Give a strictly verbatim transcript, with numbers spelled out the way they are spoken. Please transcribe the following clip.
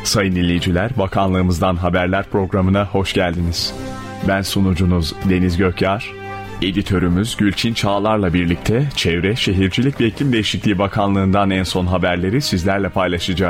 Sayın dinleyiciler, Bakanlığımızdan Haberler programına hoş geldiniz. Ben sunucunuz Deniz Gökyar. Editörümüz Gülçin Çağlar'la birlikte Çevre, Şehircilik ve İklim Değişikliği Bakanlığı'ndan en son haberleri sizlerle paylaşacağız.